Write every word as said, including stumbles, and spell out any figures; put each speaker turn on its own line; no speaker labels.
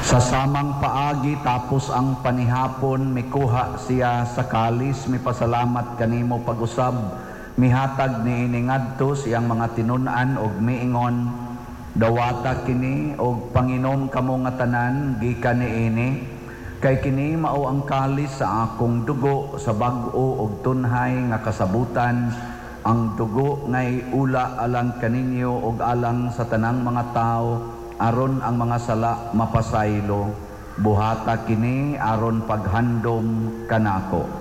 Sa samang paagi tapos ang panihapon, mikuha siya sa kalis, mipasalamat kanimo pag-usab, mihatag ni iningadto siyang mga tinunan og miingon, dawata kini og Panginom kamo nga tanan gikan niini, kay kini mao ang kalis sa akong dugo sa bag-o og tunhay nga kasabutan, ang dugo ngay ula alang kaninyo og alang sa tanang mga tao, aron ang mga sala mapasaylo. Buhata kini aron paghandom kanako.